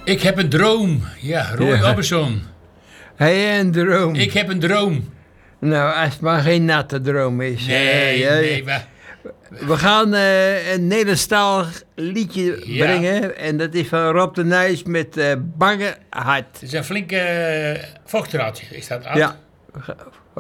Ik heb een droom. Ja, Roy Ja. Orbison. Hey, een droom. Ik heb een droom. Nou, als het maar geen natte droom is. Nee, We gaan een Nederlandstalig liedje Ja. brengen. En dat is van Rob de Nijs met Bange Hart. het is een flinke vochteraadje. Is dat af? Ja.